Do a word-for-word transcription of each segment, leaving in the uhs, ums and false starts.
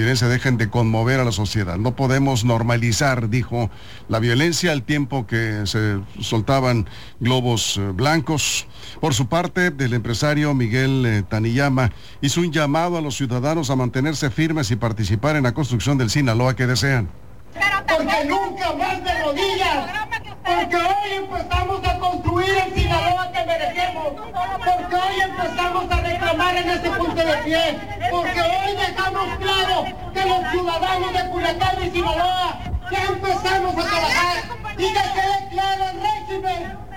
violencia dejen de conmover a la sociedad. No podemos normalizar, dijo, la violencia al tiempo que se soltaban globos eh, blancos. Por su parte, el empresario Miguel eh, Taniyama hizo un llamado a los ciudadanos a mantenerse firmes y participar en la construcción del Sinaloa que desean. Porque nunca más de rodillas, porque hoy empezamos a construir el Sinaloa que merecemos, porque hoy empezamos a reclamar en este punto de pie, porque hoy dejamos claro que los ciudadanos de Culiacán y Sinaloa ya empezamos a trabajar y que quede claro el régimen.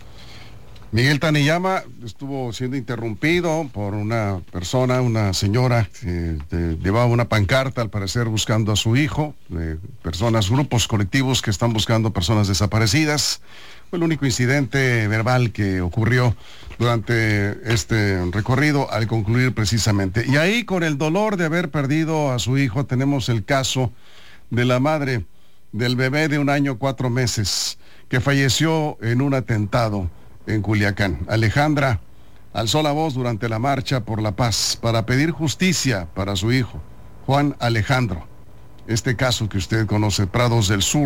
Miguel Taniyama estuvo siendo interrumpido por una persona, una señora que eh, llevaba una pancarta, al parecer buscando a su hijo, eh, personas, grupos colectivos que están buscando personas desaparecidas. Fue el único incidente verbal que ocurrió durante este recorrido al concluir precisamente. Y ahí, con el dolor de haber perdido a su hijo, tenemos el caso de la madre del bebé de un año, cuatro meses, que falleció en un atentado en Culiacán. Alejandra alzó la voz durante la marcha por la paz para pedir justicia para su hijo, Juan Alejandro. Este caso que usted conoce, Prados del Sur.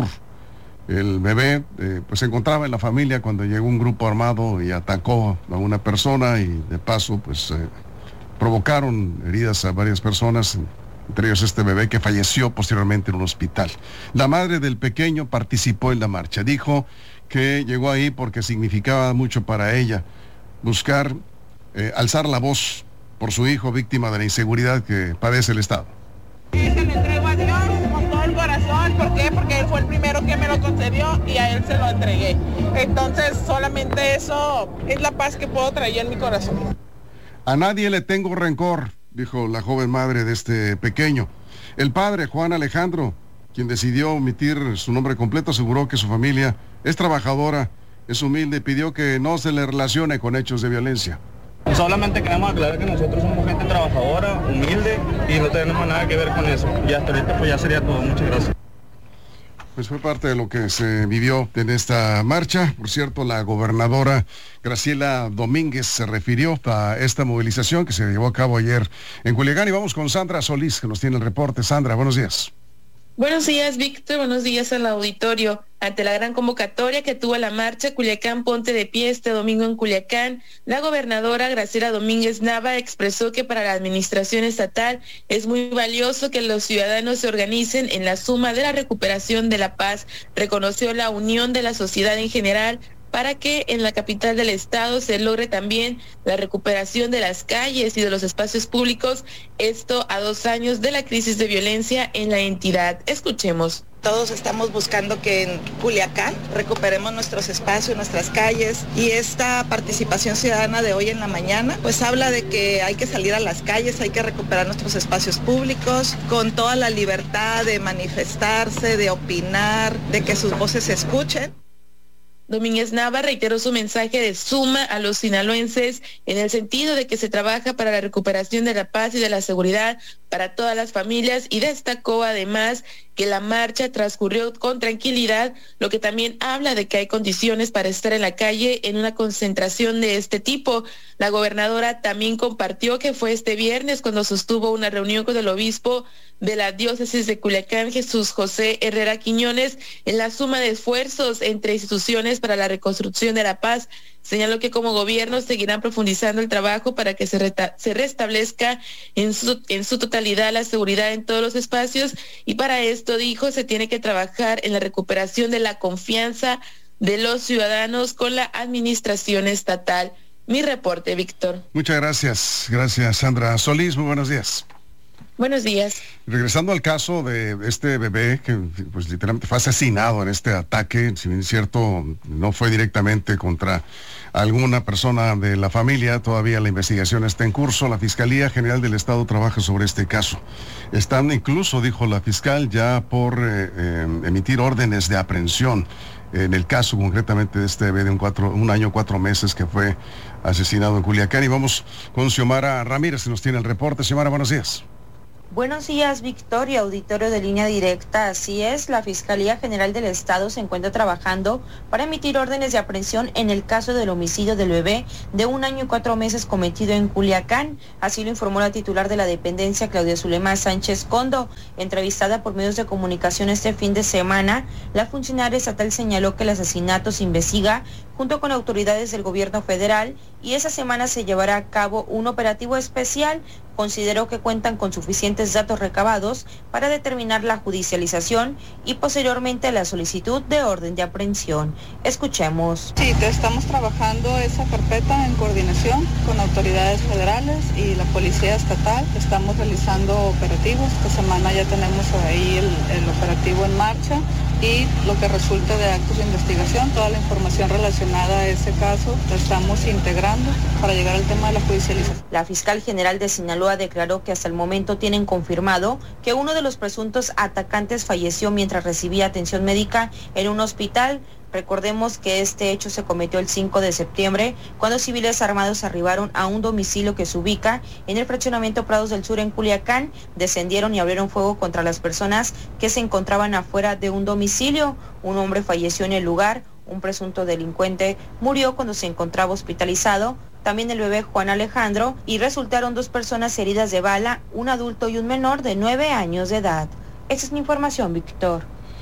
El bebé eh, pues se encontraba en la familia cuando llegó un grupo armado y atacó a una persona y de paso pues eh, provocaron heridas a varias personas, entre ellos este bebé que falleció posteriormente en un hospital. La madre del pequeño participó en la marcha. Dijo que llegó ahí porque significaba mucho para ella buscar, eh, alzar la voz por su hijo víctima de la inseguridad que padece el Estado. Sí, se lo entrego a Dios con todo el corazón. ¿Por qué? Porque él fue el primero que me lo concedió y a él se lo entregué. Entonces solamente eso es la paz que puedo traer en mi corazón. A nadie le tengo rencor, dijo la joven madre de este pequeño. El padre, Juan Alejandro, quien decidió omitir su nombre completo, aseguró que su familia es trabajadora, es humilde y pidió que no se le relacione con hechos de violencia. Solamente queremos aclarar que nosotros somos gente trabajadora, humilde y no tenemos nada que ver con eso. Y hasta ahorita pues ya sería todo. Muchas gracias. Pues fue parte de lo que se vivió en esta marcha. Por cierto, la gobernadora Graciela Domínguez se refirió a esta movilización que se llevó a cabo ayer en Culiacán. Y vamos con Sandra Solís, que nos tiene el reporte. Sandra, buenos días. Buenos días, Víctor. Buenos días al auditorio. Ante la gran convocatoria que tuvo la marcha Culiacán Ponte de Pie este domingo en Culiacán, la gobernadora Graciela Domínguez Nava expresó que para la administración estatal es muy valioso que los ciudadanos se organicen en la suma de la recuperación de la paz. Reconoció la unión de la sociedad en general para que en la capital del estado se logre también la recuperación de las calles y de los espacios públicos, esto a dos años de la crisis de violencia en la entidad. Escuchemos. Todos estamos buscando que en Culiacán recuperemos nuestros espacios, nuestras calles, y esta participación ciudadana de hoy en la mañana pues habla de que hay que salir a las calles, hay que recuperar nuestros espacios públicos con toda la libertad de manifestarse, de opinar, de que sus voces se escuchen. Domínguez Nava reiteró su mensaje de suma a los sinaloenses en el sentido de que se trabaja para la recuperación de la paz y de la seguridad para todas las familias, y destacó además que la marcha transcurrió con tranquilidad, lo que también habla de que hay condiciones para estar en la calle en una concentración de este tipo. La gobernadora también compartió que fue este viernes cuando sostuvo una reunión con el obispo de la diócesis de Culiacán, Jesús José Herrera Quiñones, en la suma de esfuerzos entre instituciones para la reconstrucción de la paz. Señaló que como gobierno seguirán profundizando el trabajo para que se, reta- se restablezca en su, en su totalidad la seguridad en todos los espacios, y para esto, dijo, se tiene que trabajar en la recuperación de la confianza de los ciudadanos con la administración estatal. Mi reporte, Víctor. Muchas gracias. Gracias, Sandra Solís. Muy buenos días. Buenos días. Regresando al caso de este bebé que pues literalmente fue asesinado en este ataque, si bien es cierto, no fue directamente contra alguna persona de la familia, todavía la investigación está en curso. La Fiscalía General del Estado trabaja sobre este caso. Están incluso, dijo la fiscal, ya por eh, eh, emitir órdenes de aprehensión en el caso concretamente de este bebé de un, cuatro, un año, cuatro meses que fue asesinado en Culiacán. Y vamos con Xiomara Ramírez, que nos tiene el reporte. Xiomara, buenos días. Buenos días, Victoria, auditorio de Línea Directa. Así es, la Fiscalía General del Estado se encuentra trabajando para emitir órdenes de aprehensión en el caso del homicidio del bebé de un año y cuatro meses cometido en Culiacán. Así lo informó la titular de la dependencia, Claudia Zulema Sánchez Condo. Entrevistada por medios de comunicación este fin de semana, la funcionaria estatal señaló que el asesinato se investiga junto con autoridades del gobierno federal y esa semana se llevará a cabo un operativo especial. Consideró que cuentan con suficientes datos recabados para determinar la judicialización y posteriormente la solicitud de orden de aprehensión. Escuchemos. Sí, te estamos trabajando esa carpeta en coordinación con autoridades federales y la Policía Estatal. Estamos realizando operativos. Esta semana ya tenemos ahí el, el operativo en marcha y lo que resulte de actos de investigación, toda la información relacionada a ese caso la estamos integrando para llegar al tema de la judicialización. La fiscal general de Sinaloa declaró que hasta el momento tienen confirmado que uno de los presuntos atacantes falleció mientras recibía atención médica en un hospital. Recordemos que este hecho se cometió el cinco de septiembre, cuando civiles armados arribaron a un domicilio que se ubica en el fraccionamiento Prados del Sur en Culiacán, descendieron y abrieron fuego contra las personas que se encontraban afuera de un domicilio. Un hombre falleció en el lugar, un presunto delincuente murió cuando se encontraba hospitalizado, también el bebé Juan Alejandro, y resultaron dos personas heridas de bala, un adulto y un menor de nueve años de edad. Esa es mi información, Víctor.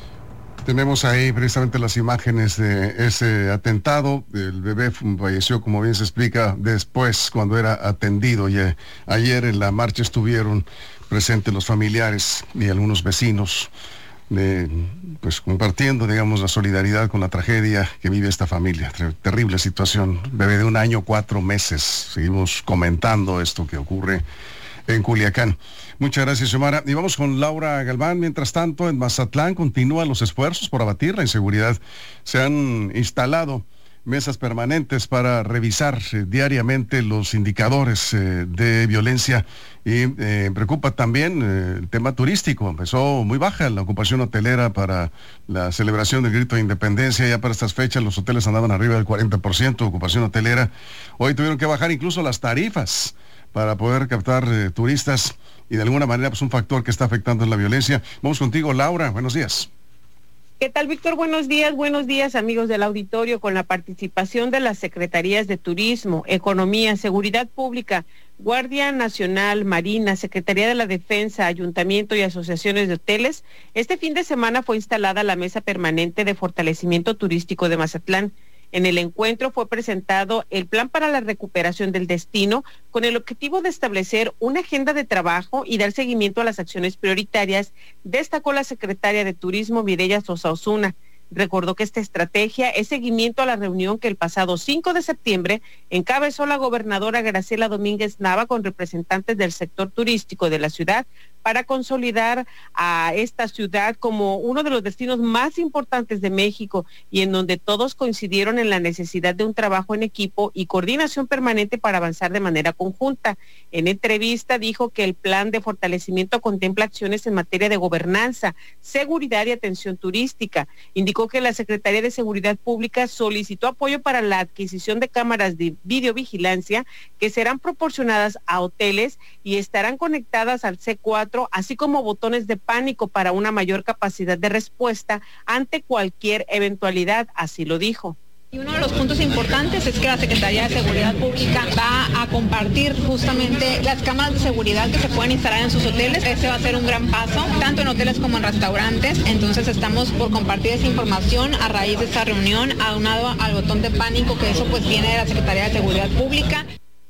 Tenemos ahí precisamente las imágenes de ese atentado. El bebé falleció, como bien se explica, después cuando era atendido. Y eh, ayer en la marcha estuvieron presentes los familiares y algunos vecinos, eh, pues compartiendo, digamos, la solidaridad con la tragedia que vive esta familia. Ter- terrible situación. Bebé de un año, cuatro meses. Seguimos comentando esto que ocurre en Culiacán. Muchas gracias, Xiomara. Y vamos con Laura Galván. Mientras tanto, en Mazatlán continúan los esfuerzos por abatir la inseguridad. Se han instalado mesas permanentes para revisar eh, diariamente los indicadores eh, de violencia y eh, preocupa también eh, el tema turístico. Empezó muy baja la ocupación hotelera para la celebración del Grito de Independencia. Ya para estas fechas los hoteles andaban arriba del cuarenta por ciento de ocupación hotelera. Hoy tuvieron que bajar incluso las tarifas para poder captar eh, turistas y de alguna manera pues un factor que está afectando en la violencia. Vamos contigo, Laura, buenos días. ¿Qué tal, Víctor? Buenos días, buenos días, amigos del auditorio. Con la participación de las Secretarías de Turismo, Economía, Seguridad Pública, Guardia Nacional, Marina, Secretaría de la Defensa, Ayuntamiento y asociaciones de hoteles, este fin de semana fue instalada la Mesa Permanente de Fortalecimiento Turístico de Mazatlán. En el encuentro fue presentado el plan para la recuperación del destino con el objetivo de establecer una agenda de trabajo y dar seguimiento a las acciones prioritarias, destacó la secretaria de Turismo, Mireya Sosa Osuna. Recordó que esta estrategia es seguimiento a la reunión que el pasado cinco de septiembre encabezó la gobernadora Graciela Domínguez Nava con representantes del sector turístico de la ciudad para consolidar a esta ciudad como uno de los destinos más importantes de México y en donde todos coincidieron en la necesidad de un trabajo en equipo y coordinación permanente para avanzar de manera conjunta. En entrevista dijo que el plan de fortalecimiento contempla acciones en materia de gobernanza, seguridad y atención turística. Indicó que la Secretaría de Seguridad Pública solicitó apoyo para la adquisición de cámaras de videovigilancia que serán proporcionadas a hoteles y estarán conectadas al C cuatro, así como botones de pánico para una mayor capacidad de respuesta ante cualquier eventualidad, así lo dijo. Y uno de los puntos importantes es que la Secretaría de Seguridad Pública va a compartir justamente las cámaras de seguridad que se pueden instalar en sus hoteles. Ese va a ser un gran paso, tanto en hoteles como en restaurantes. Entonces estamos por compartir esa información a raíz de esta reunión, aunado al botón de pánico, que eso pues viene de la Secretaría de Seguridad Pública.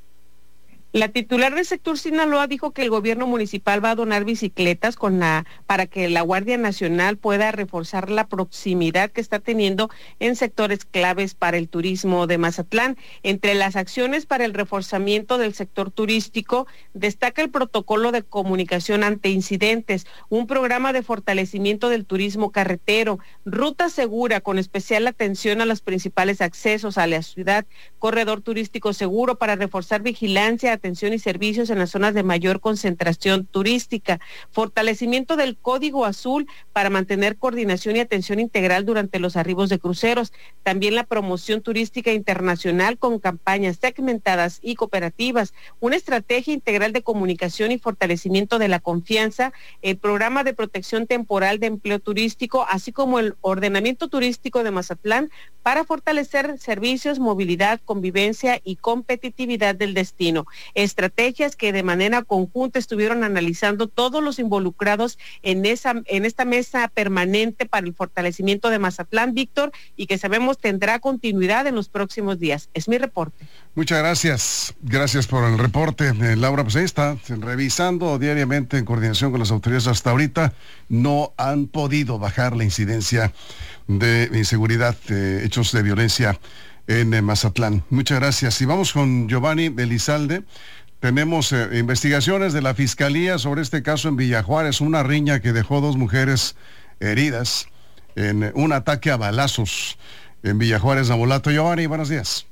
La titular del sector Sinaloa dijo que el gobierno municipal va a donar bicicletas con la, para que la Guardia Nacional pueda reforzar la proximidad que está teniendo en sectores claves para el turismo de Mazatlán. Entre las acciones para el reforzamiento del sector turístico, destaca el protocolo de comunicación ante incidentes, un programa de fortalecimiento del turismo carretero, ruta segura con especial atención a los principales accesos a la ciudad, corredor turístico seguro para reforzar vigilancia, atención y servicios en las zonas de mayor concentración turística, fortalecimiento del Código Azul para mantener coordinación y atención integral durante los arribos de cruceros, también la promoción turística internacional con campañas segmentadas y cooperativas, una estrategia integral de comunicación y fortalecimiento de la confianza, el programa de protección temporal de empleo turístico, así como el ordenamiento turístico de Mazatlán para fortalecer servicios, movilidad, convivencia y competitividad del destino. Estrategias que de manera conjunta estuvieron analizando todos los involucrados en esa en esta mesa permanente para el fortalecimiento de Mazatlán, Víctor, y que sabemos tendrá continuidad en los próximos días. Es mi reporte. Muchas gracias. Gracias por el reporte, eh, Laura. Pues ahí está, revisando diariamente en coordinación con las autoridades. Hasta ahorita no han podido bajar la incidencia de inseguridad, de hechos de violencia en eh, Mazatlán. Muchas gracias. Y vamos con Giovanni Elizalde. Tenemos eh, investigaciones de la Fiscalía sobre este caso en Villa Juárez, una riña que dejó dos mujeres heridas en eh, un ataque a balazos en Villa Juárez, Navolato. Giovanni, buenos días.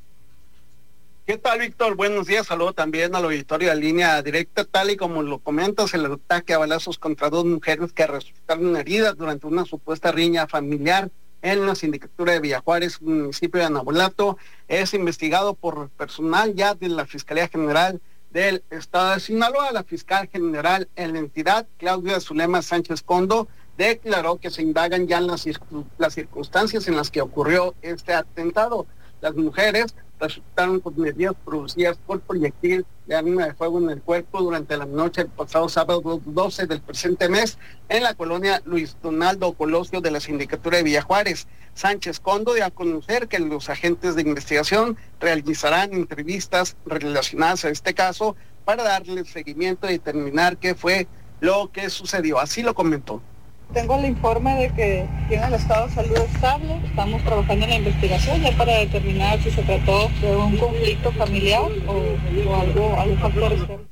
¿Qué tal, Víctor? Buenos días. Saludo también al auditorio de Línea Directa. Tal y como lo comentas, el ataque a balazos contra dos mujeres que resultaron heridas durante una supuesta riña familiar en la sindicatura de Villa Juárez, municipio de Navolato, es investigado por personal ya de la Fiscalía General del Estado de Sinaloa. La fiscal general en la entidad, Claudia Zulema Sánchez Condo, declaró que se indagan ya en las, las circunstancias en las que ocurrió este atentado. Las mujeres resultaron con heridas producidas por proyectil de arma de fuego en el cuerpo durante la noche del pasado sábado doce del presente mes en la colonia Luis Donaldo Colosio de la sindicatura de Villa Juárez. Sánchez Condo dio a conocer que los agentes de investigación realizarán entrevistas relacionadas a este caso para darle seguimiento y determinar qué fue lo que sucedió. Así lo comentó. Tengo el informe de que tiene el estado de salud estable. Estamos trabajando en la investigación ya para determinar si se trató de un conflicto familiar o, o algo, algún factor externo.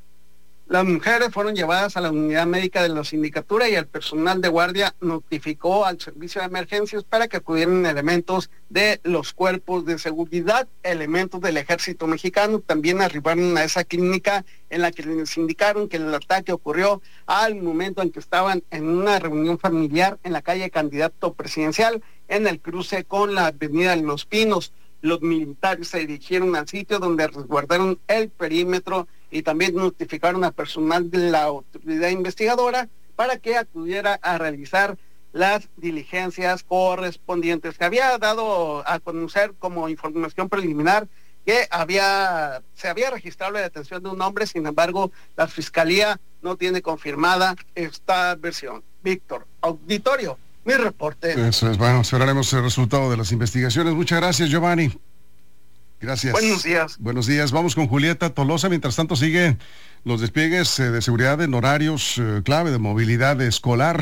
Las mujeres fueron llevadas a la unidad médica de la sindicatura y el personal de guardia notificó al servicio de emergencias para que acudieran elementos de los cuerpos de seguridad, elementos del ejército mexicano. También arribaron a esa clínica en la que les indicaron que el ataque ocurrió al momento en que estaban en una reunión familiar en la calle Candidato Presidencial, en el cruce con la avenida de Los Pinos. Los militares se dirigieron al sitio donde resguardaron el perímetro y también notificaron a personal de la autoridad investigadora para que acudiera a realizar las diligencias correspondientes. Se había dado a conocer como información preliminar que había se había registrado la detención de un hombre, sin embargo, la Fiscalía no tiene confirmada esta versión. Víctor, auditorio, mi reporte. Eso es, bueno, esperaremos el resultado de las investigaciones. Muchas gracias, Giovanni. Gracias. Buenos días. Buenos días. Vamos con Julieta Tolosa. Mientras tanto, siguen los despliegues eh, de seguridad en horarios eh, clave de movilidad escolar.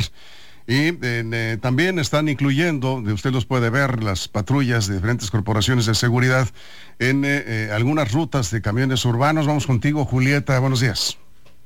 Y eh, también están incluyendo, de usted los puede ver, las patrullas de diferentes corporaciones de seguridad en eh, eh, algunas rutas de camiones urbanos. Vamos contigo, Julieta. Buenos días.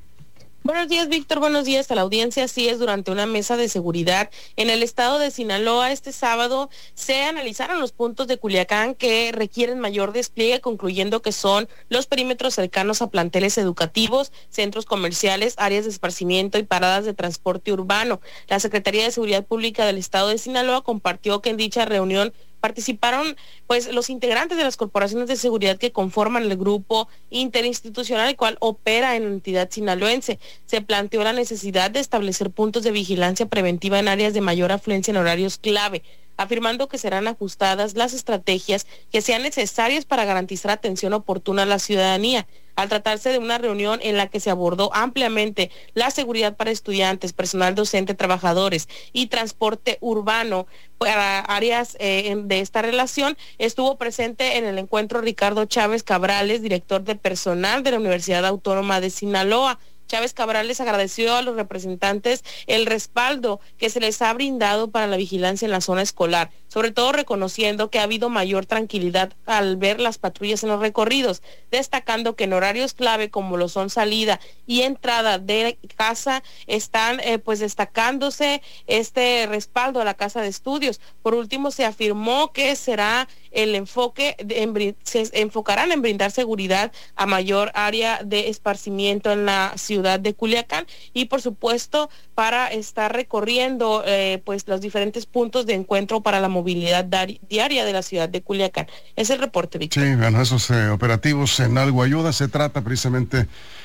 Buenos días, Víctor. Buenos días a la audiencia. Así es, durante una mesa de seguridad en el estado de Sinaloa este sábado se analizaron los puntos de Culiacán que requieren mayor despliegue, concluyendo que son los perímetros cercanos a planteles educativos, centros comerciales, áreas de esparcimiento y paradas de transporte urbano. La Secretaría de Seguridad Pública del estado de Sinaloa compartió que en dicha reunión participaron pues los integrantes de las corporaciones de seguridad que conforman el grupo interinstitucional el cual opera en la entidad sinaloense. Se planteó la necesidad de establecer puntos de vigilancia preventiva en áreas de mayor afluencia en horarios clave, afirmando que serán ajustadas las estrategias que sean necesarias para garantizar atención oportuna a la ciudadanía. Al tratarse de una reunión en la que se abordó ampliamente la seguridad para estudiantes, personal docente, trabajadores y transporte urbano para áreas eh, de esta relación, estuvo presente en el encuentro Ricardo Chávez Cabrales, director de personal de la Universidad Autónoma de Sinaloa. Chávez Cabrales agradeció a los representantes el respaldo que se les ha brindado para la vigilancia en la zona escolar, sobre todo reconociendo que ha habido mayor tranquilidad al ver las patrullas en los recorridos, destacando que en horarios clave como lo son salida y entrada de casa están eh, pues destacándose este respaldo a la casa de estudios. Por último, se afirmó que será el enfoque de, en, se enfocarán en brindar seguridad a mayor área de esparcimiento en la ciudad de Culiacán y por supuesto para estar recorriendo eh, pues los diferentes puntos de encuentro para la movilidad diaria de la ciudad de Culiacán. Es el reporte, Víctor. Sí, bueno, esos eh, operativos en algo ayuda. Se trata precisamente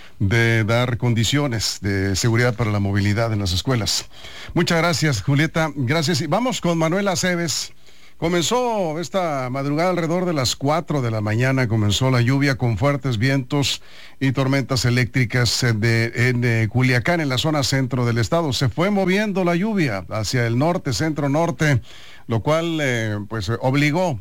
de dar condiciones de seguridad para la movilidad en las escuelas. Muchas gracias, Julieta. Gracias. Y vamos con Manuel Aceves. Comenzó esta madrugada alrededor de las cuatro de la mañana, comenzó la lluvia con fuertes vientos y tormentas eléctricas de, en de Culiacán, en la zona centro del estado. Se fue moviendo la lluvia hacia el norte, centro-norte, lo cual eh, pues obligó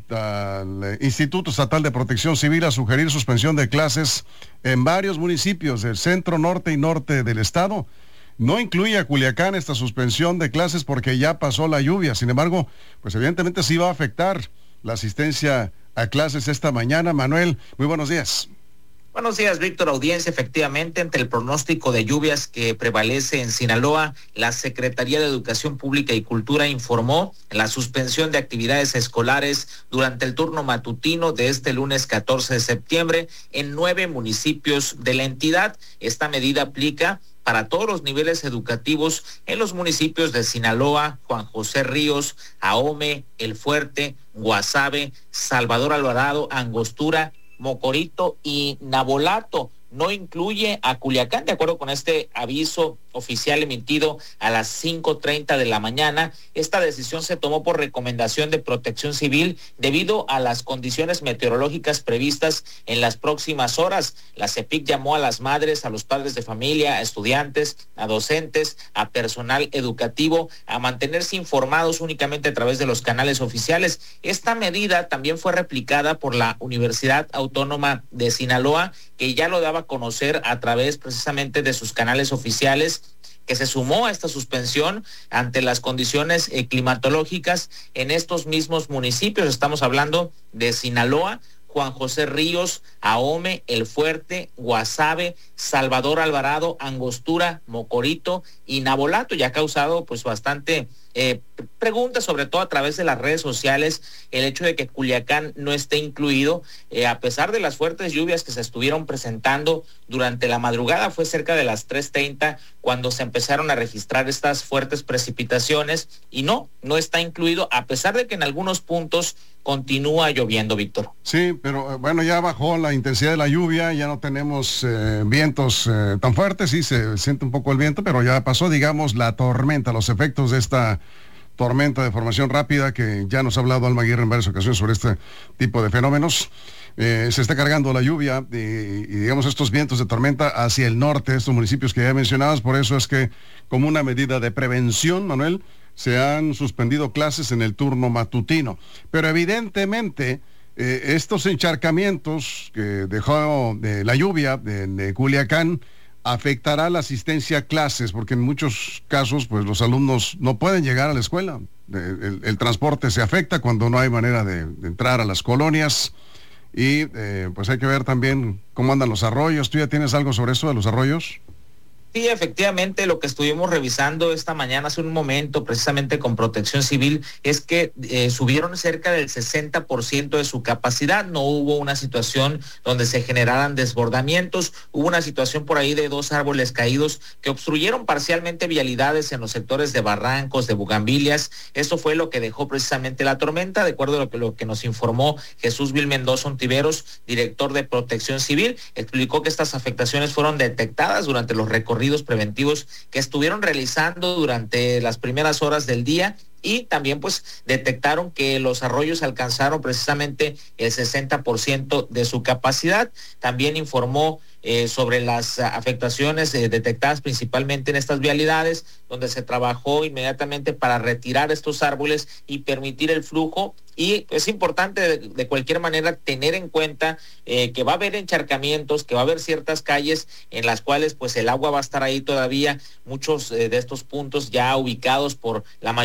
al Instituto Estatal de Protección Civil a sugerir suspensión de clases en varios municipios del centro, norte y norte del estado. No incluye a Culiacán esta suspensión de clases porque ya pasó la lluvia. Sin embargo, pues evidentemente sí va a afectar la asistencia a clases esta mañana. Manuel, muy buenos días. Buenos días, Víctor, audiencia. Efectivamente, ante el pronóstico de lluvias que prevalece en Sinaloa, la Secretaría de Educación Pública y Cultura informó la suspensión de actividades escolares durante el turno matutino de este lunes catorce de septiembre en nueve municipios de la entidad. Esta medida aplica para todos los niveles educativos en los municipios de Sinaloa, Juan José Ríos, Ahome, El Fuerte, Guasave, Salvador Alvarado, Angostura, Mocorito y Navolato. No incluye a Culiacán, de acuerdo con este aviso oficial emitido a las cinco treinta de la mañana. Esta decisión se tomó por recomendación de Protección Civil debido a las condiciones meteorológicas previstas en las próximas horas. La CEPIC llamó a las madres, a los padres de familia, a estudiantes, a docentes, a personal educativo a mantenerse informados únicamente a través de los canales oficiales. Esta medida también fue replicada por la Universidad Autónoma de Sinaloa, que ya lo daba a conocer a través precisamente de sus canales oficiales, que se sumó a esta suspensión ante las condiciones eh, climatológicas en estos mismos municipios. Estamos hablando de Sinaloa, Juan José Ríos, Ahome, El Fuerte, Guasave, Salvador Alvarado, Angostura, Mocorito y Navolato. Ya ha causado pues bastante eh, preguntas, sobre todo a través de las redes sociales, el hecho de que Culiacán no esté incluido, eh, a pesar de las fuertes lluvias que se estuvieron presentando durante la madrugada. Fue cerca de las tres treinta cuando se empezaron a registrar estas fuertes precipitaciones y no, no está incluido, a pesar de que en algunos puntos continúa lloviendo, Víctor. Sí, pero bueno, ya bajó la intensidad de la lluvia, ya no tenemos eh, vientos eh, tan fuertes, sí se siente un poco el viento, pero ya pasó, digamos, la tormenta, los efectos de esta tormenta de formación rápida que ya nos ha hablado Alma Aguirre en varias ocasiones sobre este tipo de fenómenos. Eh, se está cargando la lluvia y, y digamos estos vientos de tormenta hacia el norte, estos municipios que ya mencionabas. Por eso es que, como una medida de prevención, Manuel, se han suspendido clases en el turno matutino. Pero evidentemente eh, estos encharcamientos que dejó de la lluvia de, de Culiacán afectará la asistencia a clases, porque en muchos casos pues los alumnos no pueden llegar a la escuela. El, el, el transporte se afecta cuando no hay manera de, de entrar a las colonias. Y eh, pues hay que ver también cómo andan los arroyos. ¿Tú ya tienes algo sobre eso de los arroyos? Sí, efectivamente, lo que estuvimos revisando esta mañana hace un momento, precisamente con Protección Civil, es que eh, subieron cerca del sesenta por ciento de su capacidad. No hubo una situación donde se generaran desbordamientos. Hubo una situación por ahí de dos árboles caídos que obstruyeron parcialmente vialidades en los sectores de Barrancos, de Bugambilias. Esto fue lo que dejó precisamente la tormenta, de acuerdo a lo que, lo que nos informó Jesús Vil Mendoza Ontiveros, director de Protección Civil. Explicó que estas afectaciones fueron detectadas durante los recorridos preventivos que estuvieron realizando durante las primeras horas del día, y también pues detectaron que los arroyos alcanzaron precisamente el sesenta por ciento de su capacidad. También informó eh, sobre las afectaciones eh, detectadas principalmente en estas vialidades, donde se trabajó inmediatamente para retirar estos árboles y permitir el flujo. Y es importante de, de cualquier manera tener en cuenta eh, que va a haber encharcamientos, que va a haber ciertas calles en las cuales pues el agua va a estar ahí todavía, muchos eh, de estos puntos ya ubicados por la mayoría de las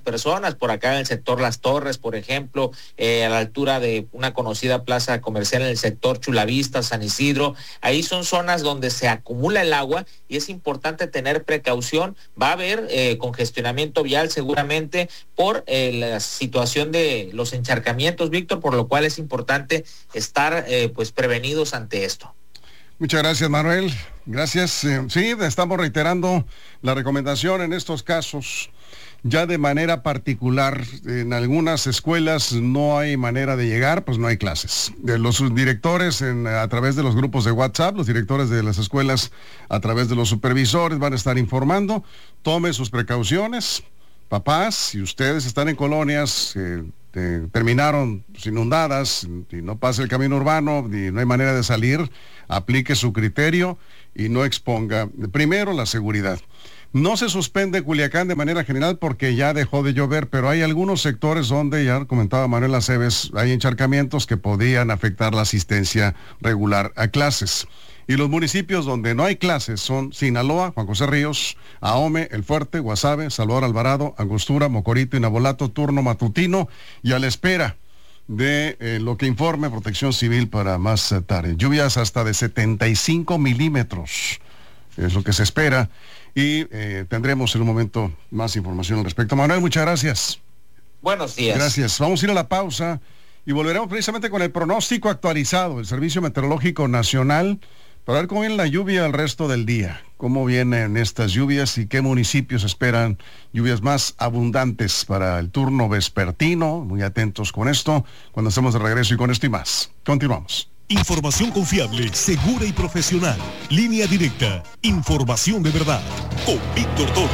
personas, por acá en el sector Las Torres, por ejemplo, eh, a la altura de una conocida plaza comercial en el sector Chulavista, San Isidro. Ahí son zonas donde se acumula el agua y es importante tener precaución. Va a haber eh, congestionamiento vial seguramente por eh, la situación de los encharcamientos, Víctor, por lo cual es importante estar eh, pues prevenidos ante esto. Muchas gracias, Manuel. Gracias. Eh, sí, estamos reiterando la recomendación en estos casos. Ya de manera particular, en algunas escuelas no hay manera de llegar, pues no hay clases. De los directores en, a través de los grupos de WhatsApp, los directores de las escuelas a través de los supervisores van a estar informando. Tome sus precauciones. Papás, si ustedes están en colonias eh, eh, terminaron inundadas y no pasa el camino urbano y no hay manera de salir, aplique su criterio y no exponga, primero, la seguridad. No se suspende Culiacán de manera general porque ya dejó de llover, pero hay algunos sectores donde, ya comentaba Manuel Aceves, hay encharcamientos que podían afectar la asistencia regular a clases. Y los municipios donde no hay clases son Sinaloa, Juan José Ríos, Ahome, El Fuerte, Guasave, Salvador Alvarado, Angostura, Mocorito y Navolato, turno matutino y a la espera de eh, lo que informe Protección Civil para más tarde. Lluvias hasta de setenta y cinco milímetros, es lo que se espera. Y eh, tendremos en un momento más información al respecto. Manuel, muchas gracias. Buenos días. Gracias. Vamos a ir a la pausa y volveremos precisamente con el pronóstico actualizado del Servicio Meteorológico Nacional para ver cómo viene la lluvia el resto del día, cómo vienen estas lluvias y qué municipios esperan lluvias más abundantes para el turno vespertino. Muy atentos con esto cuando estemos de regreso y con esto y más. Continuamos. Información confiable, segura y profesional. Línea directa. Información de verdad. Con Víctor Torres.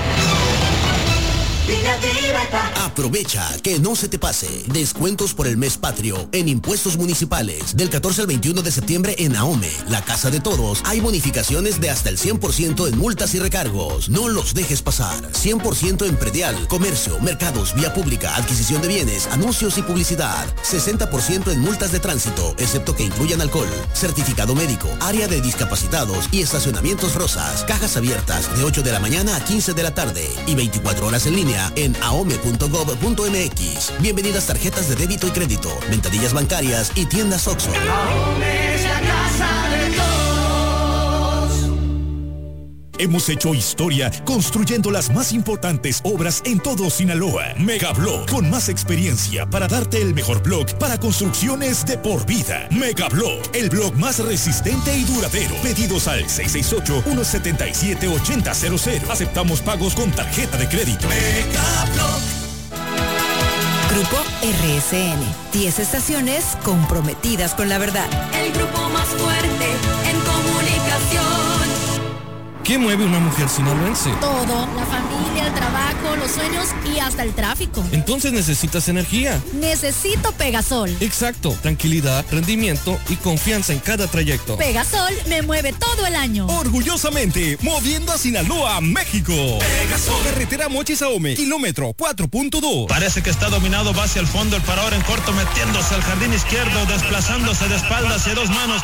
Aprovecha que no se te pase. Descuentos por el mes patrio en impuestos municipales. Del catorce al veintiuno de septiembre en Ahome, la casa de todos, hay bonificaciones de hasta el cien por ciento en multas y recargos. No los dejes pasar. cien por ciento en predial, comercio, mercados, vía pública, adquisición de bienes, anuncios y publicidad. sesenta por ciento en multas de tránsito, excepto que incluyan alcohol. Certificado médico, área de discapacitados y estacionamientos rosas. Cajas abiertas de ocho de la mañana a quince de la tarde y veinticuatro horas en línea en ahome punto gob punto mx. Bienvenidas tarjetas de débito y crédito, ventanillas bancarias y tiendas Oxxo. Ahome es la casa de todos. Hemos hecho historia construyendo las más importantes obras en todo Sinaloa. Megablock, con más experiencia para darte el mejor block para construcciones de por vida. Megablock, el block más resistente y duradero. Pedidos al seis seis ocho, uno siete siete, ocho cero cero cero. Aceptamos pagos con tarjeta de crédito. Megablock. Grupo R S N. diez estaciones comprometidas con la verdad. El grupo más fuerte en comunicación. ¿Qué mueve una mujer sinaloense? Todo, la familia, el trabajo, los sueños y hasta el tráfico. Entonces necesitas energía. Necesito Pegasol. Exacto, tranquilidad, rendimiento y confianza en cada trayecto. Pegasol me mueve todo el año. Orgullosamente, moviendo a Sinaloa, México. Pegasol. Carretera Mochis Ahome, kilómetro cuatro punto dos. Parece que está dominado, va hacia el fondo, el parador en corto, metiéndose al jardín izquierdo, desplazándose de espaldas hacia dos manos.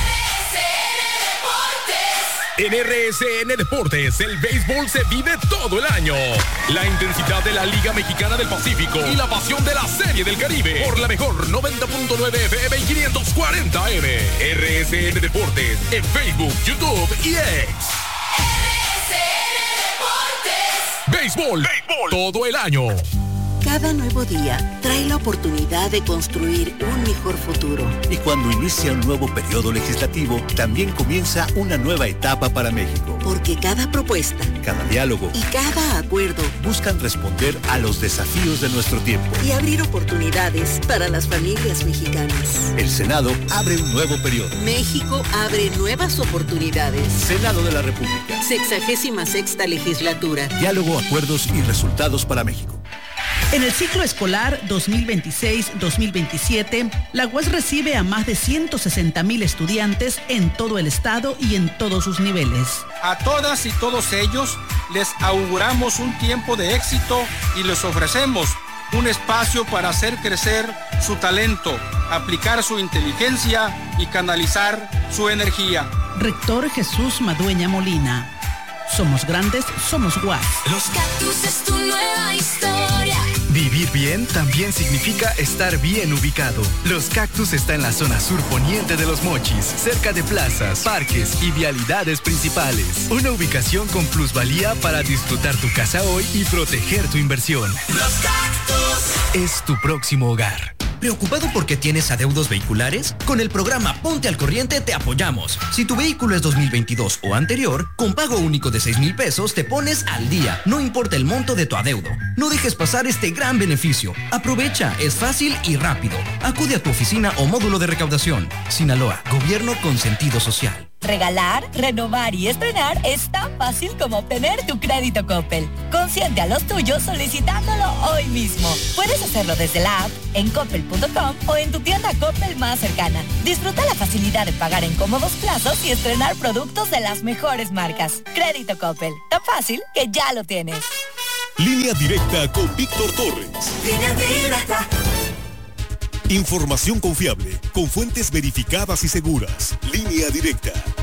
En R S N Deportes, el béisbol se vive todo el año. La intensidad de la Liga Mexicana del Pacífico y la pasión de la Serie del Caribe por la mejor noventa punto nueve F M y quinientos cuarenta A M. R S N Deportes en Facebook, YouTube y X. R S N Deportes. Béisbol, béisbol todo el año. Cada nuevo día trae la oportunidad de construir un mejor futuro. Y cuando inicia un nuevo periodo legislativo, también comienza una nueva etapa para México. Porque cada propuesta, cada diálogo y cada acuerdo buscan responder a los desafíos de nuestro tiempo y abrir oportunidades para las familias mexicanas. El Senado abre un nuevo periodo. México abre nuevas oportunidades. Senado de la República. Sexagésima sexta legislatura. Diálogo, acuerdos y resultados para México. En el ciclo escolar dos mil veintiséis dos mil veintisiete, la U A S recibe a más de ciento sesenta mil estudiantes en todo el estado y en todos sus niveles. A todas y todos ellos les auguramos un tiempo de éxito y les ofrecemos un espacio para hacer crecer su talento, aplicar su inteligencia y canalizar su energía. Rector Jesús Madueña Molina. Somos grandes, somos U A S. Los Cactus es tu nueva historia. Vivir bien también significa estar bien ubicado. Los Cactus está en la zona sur poniente de Los Mochis, cerca de plazas, parques y vialidades principales. Una ubicación con plusvalía para disfrutar tu casa hoy y proteger tu inversión. Los Cactus es tu próximo hogar. ¿Preocupado porque tienes adeudos vehiculares? Con el programa Ponte al Corriente te apoyamos. Si tu vehículo es dos mil veintidós o anterior, con pago único de seis mil pesos te pones al día, no importa el monto de tu adeudo. No dejes pasar este gran beneficio. Aprovecha, es fácil y rápido. Acude a tu oficina o módulo de recaudación. Sinaloa, gobierno con sentido social. Regalar, renovar y estrenar es tan fácil como obtener tu crédito Coppel. Consiente a los tuyos solicitándolo hoy mismo. Puedes hacerlo desde la app, en coppel punto com o en tu tienda Coppel más cercana. Disfruta la facilidad de pagar en cómodos plazos y estrenar productos de las mejores marcas. Crédito Coppel, tan fácil que ya lo tienes. Línea directa con Víctor Torres. Línea directa. Información confiable, con fuentes verificadas y seguras. Línea directa.